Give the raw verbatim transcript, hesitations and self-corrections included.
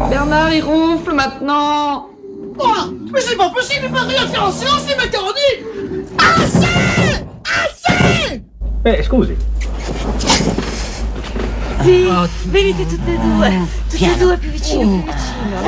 Bernard, il ronfle maintenant. Quoi? Mais c'est pas possible, il peut rien faire en séance, les macaronis! Assez! Assez! Eh, scusi. Sì, venite tutte e due, tutte e due più vicino, più vicino.